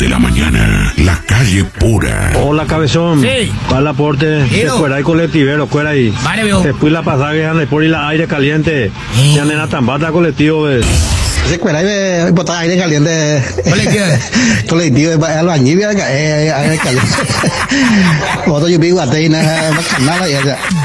de la mañana, la calle pura. Hola, cabezón. Sí. Para el aporte. Fuera hay colectivero, fuera ahí. Vale, viejo. Después la pasaje, ande por el aire caliente. Ya nena tan bata colectivo, ves. Se cuela y botar aire caliente. Colectivo, albañil, aire caliente. Vos yo vivo a ti, no, no,